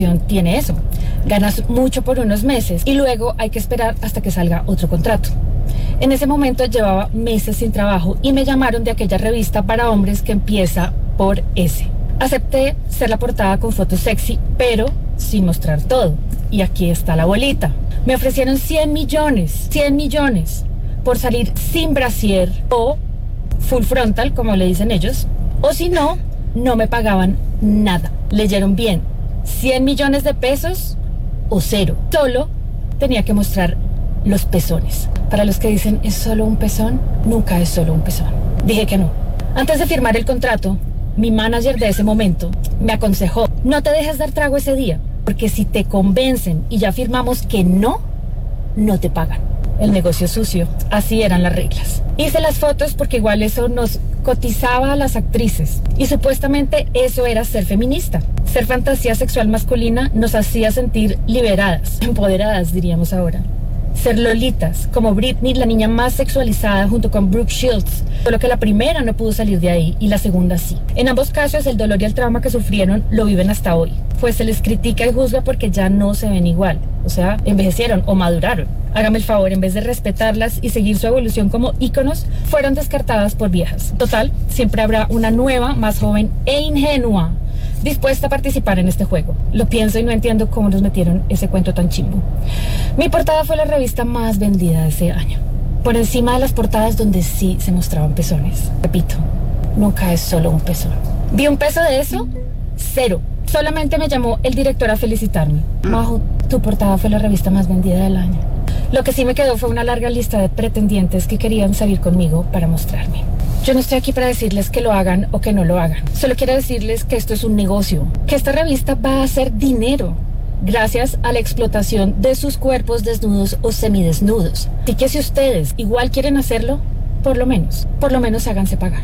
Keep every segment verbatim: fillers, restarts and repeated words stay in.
tiene eso. Ganas mucho por unos meses y luego hay que esperar hasta que salga otro contrato. En ese momento llevaba meses sin trabajo y me llamaron de aquella revista para hombres que empieza por S. Acepté ser la portada con fotos sexy, pero sin mostrar todo. Y aquí está la bolita. Me ofrecieron cien millones, cien millones por salir sin brasier o full frontal, como le dicen ellos, o si no, no me pagaban nada. Leyeron bien, cien millones de pesos o cero. Solo tenía que mostrar los pezones. Para los que dicen es solo un pezón, nunca es solo un pezón. Dije que no. Antes de firmar el contrato, mi manager de ese momento me aconsejó, no te dejes dar trago ese día, porque si te convencen y ya firmamos que no, no te pagan. El negocio sucio, así eran las reglas. Hice las fotos porque igual eso nos cotizaba a las actrices y supuestamente eso era ser feminista. Ser fantasía sexual masculina nos hacía sentir liberadas, empoderadas diríamos ahora. Ser lolitas, como Britney, la niña más sexualizada junto con Brooke Shields, solo que la primera no pudo salir de ahí y la segunda sí. En ambos casos el dolor y el trauma que sufrieron lo viven hasta hoy, pues se les critica y juzga porque ya no se ven igual, o sea, envejecieron o maduraron. Hágame el favor, en vez de respetarlas y seguir su evolución como íconos, fueron descartadas por viejas. Total, siempre habrá una nueva, más joven e ingenua dispuesta a participar en este juego. Lo pienso y no entiendo cómo nos metieron ese cuento tan chimbo. Mi portada fue la revista más vendida de ese año, por encima de las portadas donde sí se mostraban pezones. Repito, nunca es solo un pezón. ¿Vi un peso de eso? Cero. Solamente me llamó el director a felicitarme. Majo, tu portada fue la revista más vendida del año. Lo que sí me quedó fue una larga lista de pretendientes que querían salir conmigo para mostrarme. Yo no estoy aquí para decirles que lo hagan o que no lo hagan. Solo quiero decirles que esto es un negocio, que esta revista va a hacer dinero gracias a la explotación de sus cuerpos desnudos o semidesnudos. Así que si ustedes igual quieren hacerlo, por lo menos, por lo menos háganse pagar.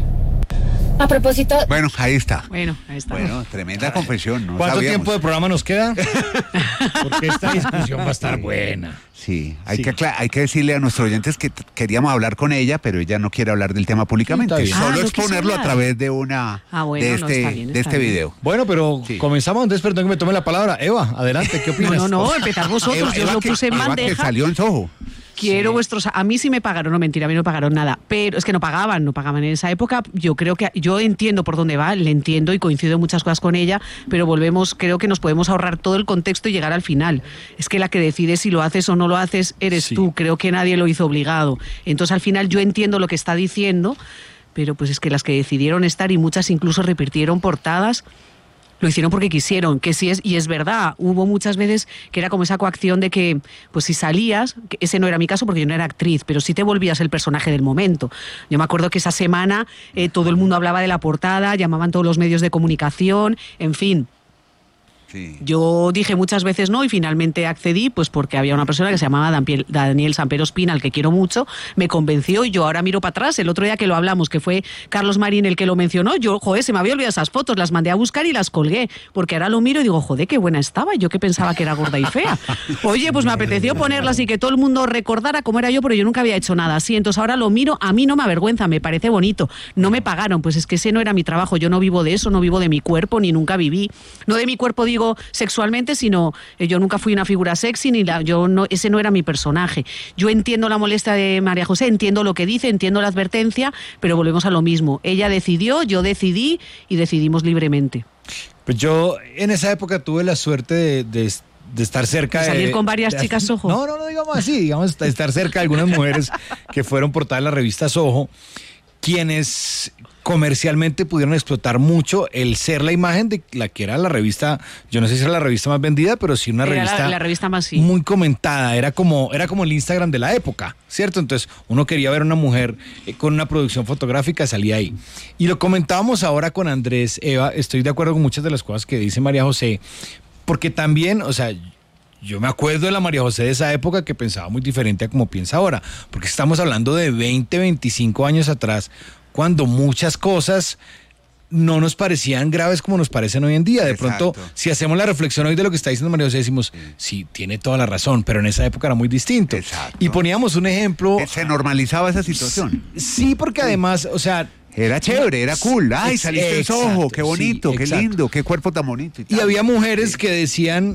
A propósito... Bueno, ahí está. Bueno, ahí está. Bueno, tremenda confesión. No ¿Cuánto sabíamos. tiempo de programa nos queda? Porque esta discusión va a estar buena. Sí, hay, Sí. Que, acla- hay que decirle a nuestros oyentes que t- queríamos hablar con ella, pero ella no quiere hablar del tema públicamente. Está bien. Ah, Solo no quiso exponerlo a hablar. través de una Ah, bueno, de no, este, está bien, de está este bien. video. Bueno, pero Sí. comenzamos, entonces perdón que me tome la palabra. Eva, adelante, ¿qué No, opinas? no, no, empezar vosotros, Eva- yo Eva lo que- puse en Eva que bandeja. salió en Soho. Quiero vuestros... A mí sí me pagaron, no mentira, a mí no pagaron nada, pero es que no pagaban, no pagaban en esa época. Yo creo que... Yo entiendo por dónde va, le entiendo y coincido en muchas cosas con ella, pero volvemos, creo que nos podemos ahorrar todo el contexto y llegar al final. Es que la que decide si lo haces o no lo haces eres Sí. tú, creo que nadie lo hizo obligado. Entonces al final yo entiendo lo que está diciendo, pero pues es que las que decidieron estar y muchas incluso repitieron portadas... Lo hicieron porque quisieron, que sí es, y es verdad, hubo muchas veces que era como esa coacción de que, pues si salías, que ese no era mi caso porque yo no era actriz, pero sí te volvías el personaje del momento. Yo me acuerdo que esa semana eh, todo el mundo hablaba de la portada, llamaban todos los medios de comunicación, en fin. Sí. Yo dije muchas veces no y finalmente accedí, pues porque había una persona que se llamaba Dan- Daniel Sampero Espina, al que quiero mucho, me convenció y yo ahora miro para atrás. El otro día que lo hablamos, que fue Carlos Marín el que lo mencionó, yo, joder, se me había olvidado esas fotos, las mandé a buscar y las colgué, porque ahora lo miro y digo, joder, qué buena estaba, yo que pensaba que era gorda y fea. Oye, pues me apeteció ponerlas y que todo el mundo recordara cómo era yo, pero yo nunca había hecho nada así. Entonces ahora lo miro, a mí no me avergüenza, me parece bonito. No me pagaron, pues es que ese no era mi trabajo, yo no vivo de eso, no vivo de mi cuerpo, ni nunca viví. No de mi cuerpo digo sexualmente, sino eh, yo nunca fui una figura sexy, ni la, yo no, ese no era mi personaje. Yo entiendo la molestia de María José, entiendo lo que dice, entiendo la advertencia, pero volvemos a lo mismo. Ella decidió, yo decidí y decidimos libremente. Pues yo en esa época tuve la suerte de, de, de estar cerca ¿De de... salir con varias de- chicas Soho? No, no, no, digamos así, digamos, de estar cerca de algunas mujeres que fueron portadas de la revista Soho, quienes comercialmente pudieron explotar mucho el ser la imagen de la que era la revista, yo no sé si era la revista más vendida, pero sí una Era revista, la, la revista más sí. muy comentada, era como, era como el Instagram de la época, ¿cierto? Entonces uno quería ver a una mujer eh, con una producción fotográfica, salía ahí. Y lo comentábamos ahora con Andrés, Eva, estoy de acuerdo con muchas de las cosas que dice María José, porque también, o sea... Yo me acuerdo de la María José de esa época que pensaba muy diferente a como piensa ahora, porque estamos hablando de veinte, veinticinco años atrás, cuando muchas cosas no nos parecían graves como nos parecen hoy en día. De Exacto. pronto, si hacemos la reflexión hoy de lo que está diciendo María José, decimos, sí, tiene toda la razón, pero en esa época era muy distinto. Exacto. Y poníamos un ejemplo... Se normalizaba esa situación. Sí, porque además, o sea... Era chévere, era cool. Ay, saliste en Soho, qué bonito, qué exacto. lindo, qué cuerpo tan bonito. Y, Y tal. había mujeres que decían